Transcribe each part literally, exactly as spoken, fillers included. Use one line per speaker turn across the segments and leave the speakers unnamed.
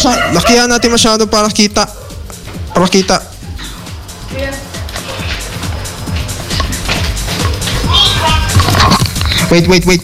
masyado, lakihan natin masyado para kita. Para kita. Wait, wait, wait.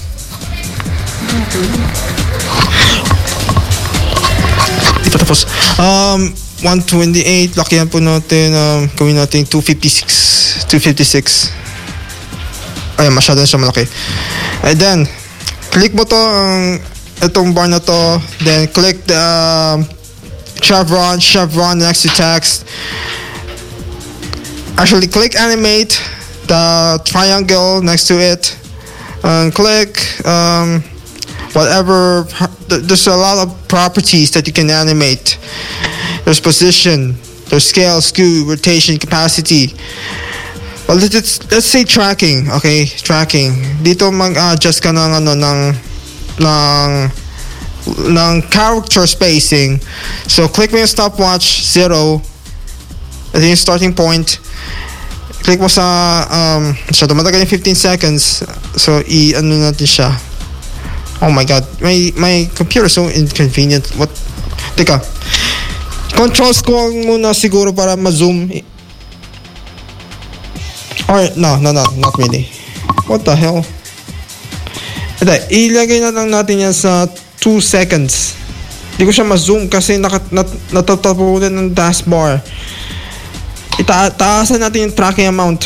Di pa tapos. Um, one twenty-eight, lakihan po natin, um, gawin natin two fifty-six. two fifty-six. Ayun, masyado na siya malaki. And then, click mo to, ang, um, itong bar na to, then click the, um, chevron, chevron next to text. Actually, click animate, the triangle next to it, and click, um, whatever, there's a lot of properties that you can animate. There's position, there's scale, skew, rotation, capacity. Well, let's, let's say tracking, okay? Tracking. Dito mag-adjust ka ng ano ng ng ng character spacing. So click mo yung stopwatch zero. Ito yung starting point. Click mo sa um so tumatagal yung fifteen seconds. So i-ano natin siya. Oh my god, my my computer is so inconvenient. What? Teka. Control ko muna siguro para ma-zoom. Or, no, no, no, not really. What the hell? Ito, ilagay na lang natin yan sa two seconds. Hindi ko siya ma-zoom kasi nakat, nat, natatapunan ng taskbar. Ita taasan natin yung tracking amount.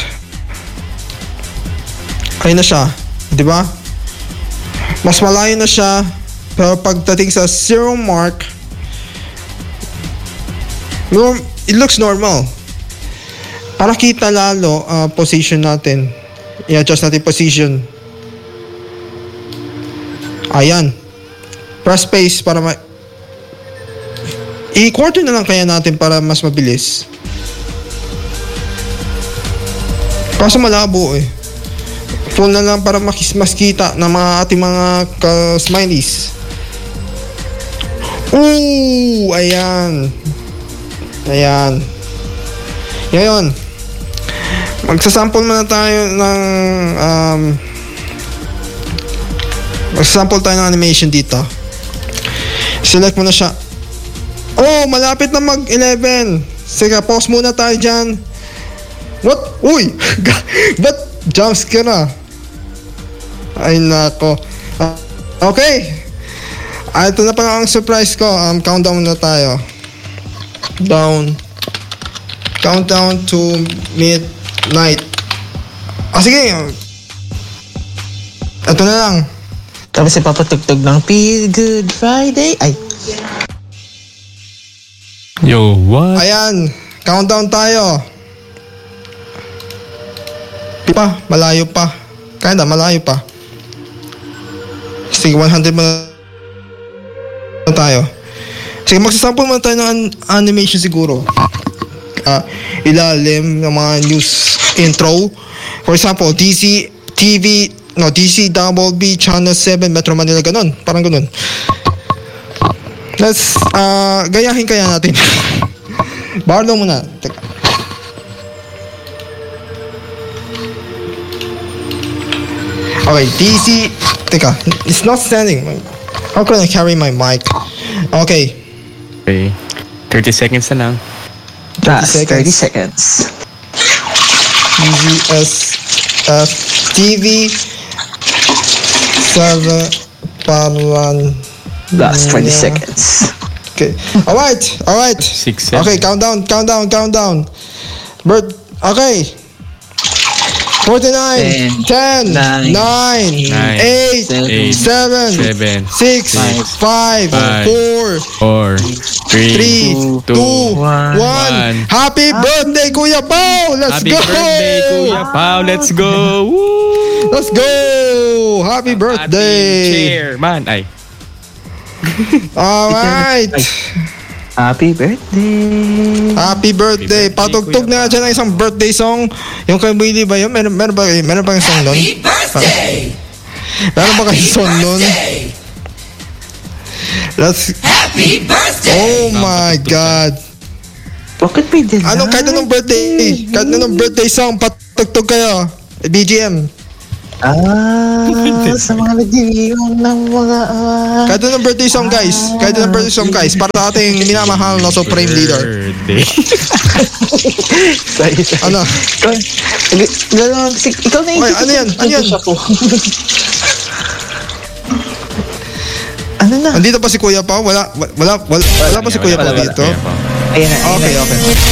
Ayun na siya. Diba? Mas malayo na siya. Pero pagdating sa zero mark, it looks normal. Para kita lalo, uh, position natin. I-adjust natin position. Ayan. Press space para ma... I-quarter na lang kaya natin para mas mabilis. Kaso malabo eh. Full na lang para makis mas kita ng mga ating mga ka-smileys. Ooh! Ayan. Ayan. Ngayon, magsasample muna tayo ng um, magsasample tayo ng animation dito. Select mo na siya. Oh, malapit na mag eleven. Sige, pause muna tayo dyan. What? Uy! Ba't jumps ka na? Ay nako. Uh, okay. Ah, ito na pa ang surprise ko. Um, countdown na tayo. Down. Countdown to midnight. Ah, sige. Ito na lang.
Tapos ipapatugtog ng Feel Good Friday. Ay.
Yo, what?
Ayan. Countdown tayo. Pa, malayo pa. Kinda, malayo pa. Sige, one hundred muna tayo. Sige, magsasample muna tayo ng an- animation siguro. Uh, ilalim ng mga news intro. For example, D C T V, no, D C Double B Channel seven Metro Manila, ganun. Parang ganun. Let's, uh, gayahin kaya natin. Barlow muna. Teka. Okay, D C, teka, it's not standing. How can I carry my mic? Okay.
Okay. thirty seconds na lang.
That's thirty seconds.
D Z S F T V seven Parlan.
That's twenty seconds.
Okay. Alright, alright.
Six, seven.
Okay, countdown, countdown, countdown. Bird, okay. forty-nine, ten,
nine,
nine,
nine,
eight,
eight,
seven,
seven,
six, five,
five,
four,
four, three,
three,
two,
two,
one.
one. Happy birthday, Kuya Pao! Let's
Happy
go!
birthday, Kuya Pao! Let's go! Woo!
Let's go! Happy birthday!
Chairman! Ay.
Alright!
Happy birthday!
Happy birthday! Patugtog na dyan ang isang birthday song. Yung kay Willie ba yun? Meron, meron ba, meron ba yung song nun?
Happy birthday!
Meron ba kayong song nun? Let's...
Happy birthday!
Oh my God!
Bakit may delay?
Anong, kahit anong birthday, kahit anong birthday song, patugtog kayo. B G M.
Ah, sa mga nag-iwan ng mga... Uh,
Kahit doon ng birthday song, guys. Kahit doon ng birthday song, guys. Para sa ating minamahal na Supreme Leader.
Birthday.
sorry, sorry.
Ano?
Ikaw, ikaw, ikaw na
Oy, ano yan? Ano yan?
Ano na?
Andito pa si Kuya Pao? Wala, wala, wala, wala pa si Kuya Pao dito?
Ayan na, ayan
Okay,
na.
okay.